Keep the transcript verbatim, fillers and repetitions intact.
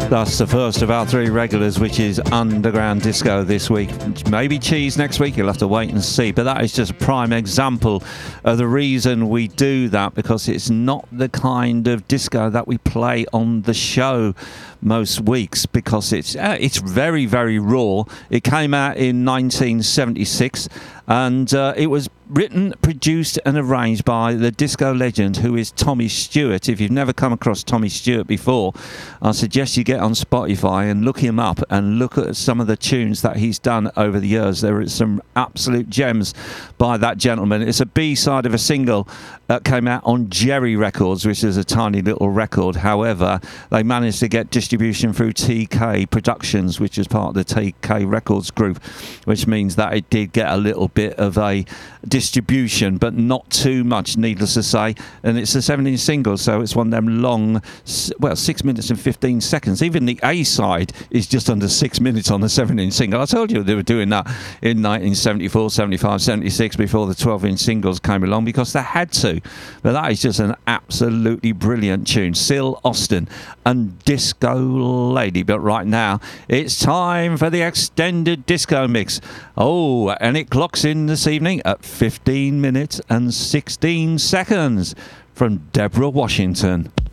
That's the first of our three regulars, which is Underground Disco this week. Maybe Cheese next week, you'll have to wait and see. But that is just a prime example of the reason we do that, because it's not the kind of disco that we play on the show most weeks, because it's uh, it's very, very raw. It came out in nineteen seventy-six, and uh, it was written, produced and arranged by the disco legend who is Tommy Stewart. If you've never come across Tommy Stewart before, I suggest you get on Spotify and look him up and look at some of the tunes that he's done over the years. There are some absolute gems by that gentleman. It's a B-side of a single that came out on Jerry Records, which is a tiny little record. However, they managed to get distribution through T K Productions, which is part of the T K Records group, which means that it did get a little bit of a distribution, but not too much, needless to say. And it's a seven-inch single, so it's one of them long, well, six minutes and fifteen seconds. Even the A-side is just under six minutes on the seven-inch single. I told you they were doing that in nineteen seventy-four, seventy-five, seventy-six before the twelve-inch singles came along, because they had to. But that is just an absolutely brilliant tune. Syl Austin and Disco Lady. But right now, it's time for the extended disco mix. Oh, and it clocks in this evening at fifteen minutes and sixteen seconds from Deborah Washington.